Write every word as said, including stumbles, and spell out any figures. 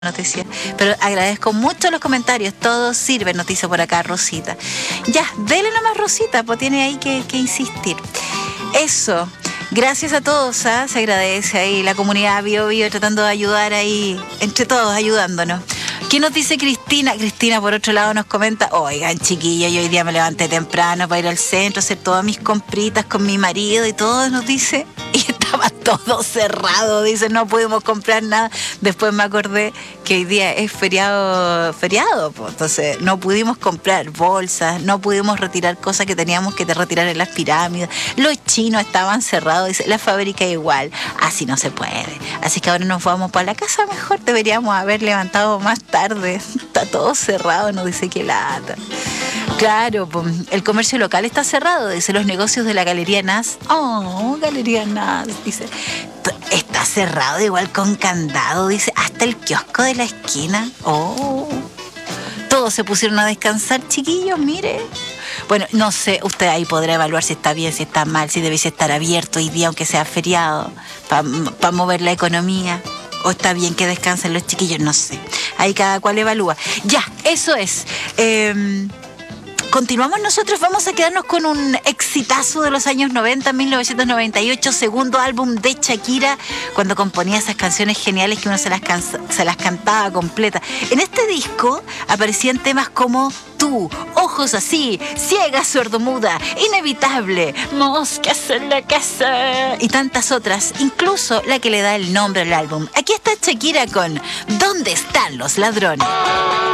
noticia, pero agradezco mucho los comentarios, todo sirve, noticia por acá, Rosita. Ya, dele nomás, Rosita, pues tiene ahí que, que insistir. Eso, gracias a todos, ¿eh? Se agradece ahí la comunidad Bio Bio tratando de ayudar ahí, entre todos ayudándonos. ¿Qué nos dice Cristina? Cristina, por otro lado, nos comenta: oigan, chiquillos, yo hoy día me levanté temprano para ir al centro, hacer todas mis compritas con mi marido y todo, nos dice, y estaba todo cerrado, dice, no pudimos comprar nada. Después me acordé que hoy día es feriado, feriado, pues, entonces no pudimos comprar bolsas, no pudimos retirar cosas que teníamos que retirar en las pirámides. Los chinos estaban cerrados, dice, la fábrica igual, así no se puede. Así que ahora nos vamos para la casa, mejor deberíamos haber levantado más tarde, está todo cerrado, nos dice, que lata. Claro, el comercio local está cerrado, dice, los negocios de la Galería N A S. Oh, Galería N A S, dice, está cerrado igual con candado, dice, hasta el kiosco de la esquina. Oh, todos se pusieron a descansar, chiquillos, mire. Bueno, no sé, usted ahí podrá evaluar si está bien, si está mal, si debiese estar abierto hoy día, aunque sea feriado, para pa mover la economía. O está bien que descansen los chiquillos, no sé. Ahí cada cual evalúa. Ya, eso es. Eh, Continuamos nosotros, vamos a quedarnos con un exitazo de los años noventa, mil novecientos noventa y ocho, segundo álbum de Shakira, cuando componía esas canciones geniales que uno se las, cansa, se las cantaba completa. En este disco aparecían temas como Tú, Ojos Así, Ciega, Sordomuda, Inevitable, Moscas en la Casa y tantas otras, incluso la que le da el nombre al álbum. Aquí está Shakira con ¿Dónde están los ladrones?